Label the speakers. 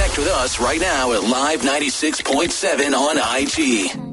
Speaker 1: Connect with us right now at Live 96.7 on IG.